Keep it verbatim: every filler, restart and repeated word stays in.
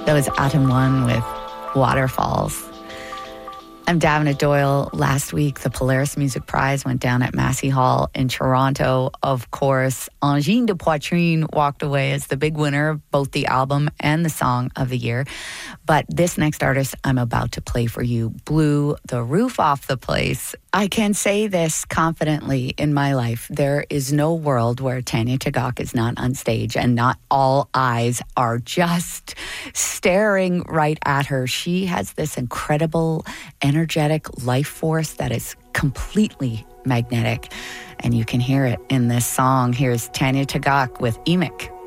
That was Atom One with Waterfalls. I'm Davina Doyle. Last week, the Polaris Music Prize went down at Massey Hall in Toronto. Of course, Angine de Poitrine walked away as the big winner of both the album and the song of the year. But this next artist I'm about to play for you blew the roof off the place. I can say this confidently in my life. There is no world where Tanya Tagaq is not on stage and not all eyes are just staring right at her. She has this incredible, energetic life force that is completely magnetic. And you can hear it in this song. Here's Tanya Tagaq with Emic.